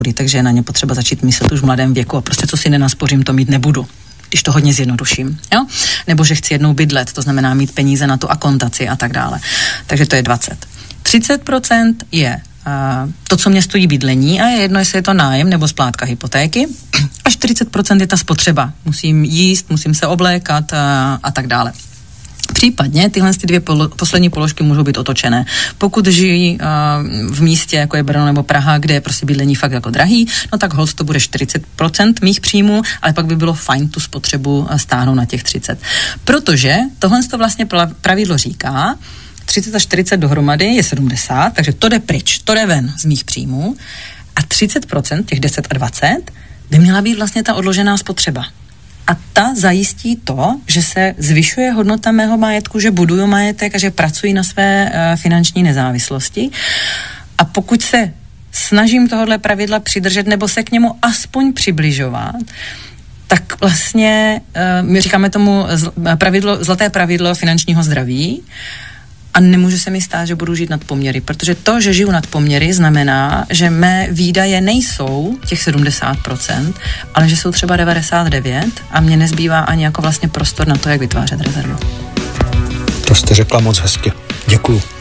takže je na ně potřeba začít myslet už v mladém věku a prostě co si nenaspořím, to mít nebudu. Když to hodně zjednoduším, jo? Nebo že chci jednou bydlet, to znamená mít peníze na tu akontaci a tak dále. Takže to je 20. 30% je to, co mě stojí bydlení a je jedno, jestli je to nájem nebo splátka hypotéky. A 40% je ta spotřeba. Musím jíst, musím se oblékat a tak dále. Případně tyhle dvě poslední položky můžou být otočené. Pokud žijí v místě, jako je Brno nebo Praha, kde je prostě bydlení fakt jako drahý, no tak holt to bude 40% mých příjmů, ale pak by bylo fajn tu spotřebu stáhnout na těch 30. Protože tohle to vlastně pravidlo říká, 30 a 40 dohromady je 70, takže to jde pryč, to jde ven z mých příjmů a 30%, těch 10 a 20, by měla být vlastně ta odložená spotřeba. A ta zajistí to, že se zvyšuje hodnota mého majetku, že buduju majetek a že pracuji na své finanční nezávislosti. A pokud se snažím tohohle pravidla přidržet nebo se k němu aspoň přibližovat, tak vlastně my říkáme tomu zlaté pravidlo finančního zdraví. A nemůže se mi stát, že budu žít nad poměry, protože to, že žiju nad poměry, znamená, že mé výdaje nejsou těch 70%, ale že jsou třeba 99% a mně nezbývá ani jako vlastně prostor na to, jak vytvářet rezervu. To jste řekla moc hezky. Děkuju.